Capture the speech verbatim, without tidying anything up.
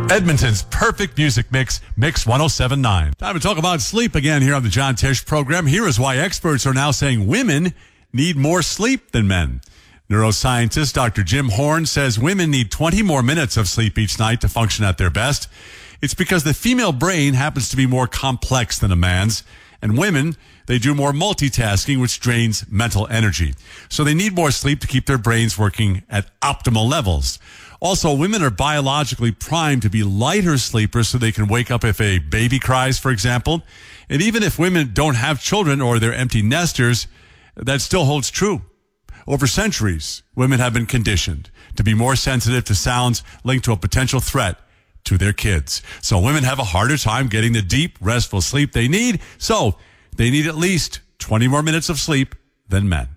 Edmonton's perfect music mix, Mix one oh seven point nine. Time to talk about sleep again here on the John Tesh program. Here is why experts are now saying women need more sleep than men. Neuroscientist Doctor Jim Horn says women need twenty more minutes of sleep each night to function at their best. It's because the female brain happens to be more complex than a man's, and women, they do more multitasking, which drains mental energy. So they need more sleep to keep their brains working at optimal levels. Also, women are biologically primed to be lighter sleepers so they can wake up if a baby cries, for example. And even if women don't have children or they're empty nesters, that still holds true. Over centuries, women have been conditioned to be more sensitive to sounds linked to a potential threat to their kids. So women have a harder time getting the deep, restful sleep they need. So they need at least twenty more minutes of sleep than men.